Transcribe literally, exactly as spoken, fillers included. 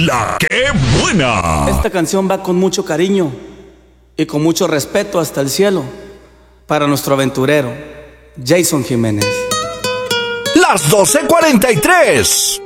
La que buena. Esta canción va con mucho cariño y con mucho respeto hasta el cielo para nuestro aventurero Jason Jiménez. Las doce cuarenta y tres.